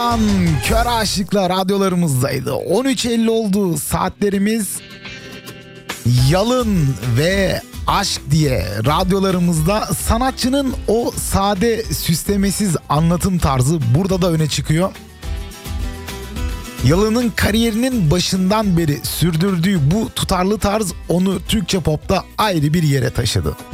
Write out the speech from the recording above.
Kör Aşıklar radyolarımızdaydı. 13.50 oldu saatlerimiz. Yalın ve Aşk diye radyolarımızda sanatçının o sade, süslemesiz anlatım tarzı burada da öne çıkıyor. Yalın'ın kariyerinin başından beri sürdürdüğü bu tutarlı tarz onu Türkçe popta ayrı bir yere taşıdı.